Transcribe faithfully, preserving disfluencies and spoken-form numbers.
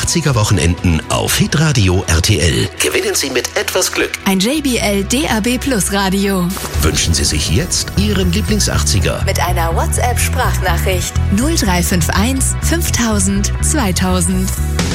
achtziger Wochenenden auf Hitradio R T L. Gewinnen Sie mit etwas Glück ein J B L D A B Plus Radio. Wünschen Sie sich jetzt Ihren Lieblings-achtziger mit einer WhatsApp-Sprachnachricht null drei fünf eins fünftausend zweitausend.